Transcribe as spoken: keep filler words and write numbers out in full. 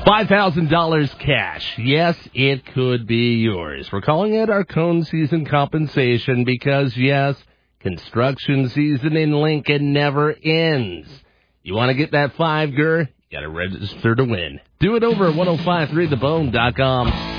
five thousand dollars cash. Yes, it could be yours. We're calling it our cone season compensation because, yes, construction season in Lincoln never ends. You want to get that five-ger? You got to register to win. Do it over at ten fifty-three the bone dot com.